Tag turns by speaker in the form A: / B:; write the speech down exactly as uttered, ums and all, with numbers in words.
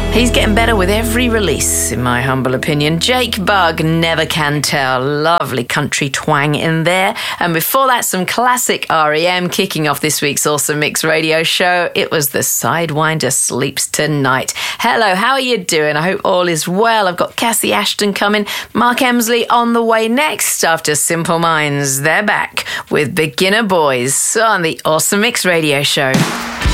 A: He's getting better with every release, in my humble opinion. Jake Bugg, Never Can Tell. Lovely country twang in there. And before that, some classic R E M kicking off this week's Awesome Mix radio show. It was the Sidewinder Sleeps Tonight. Hello, how are you doing? I hope all is well. I've got Cassie Ashton coming. Mark Emsley on the way next. After Simple Minds, they're back with Beginner Boys on the Awesome Mix radio show.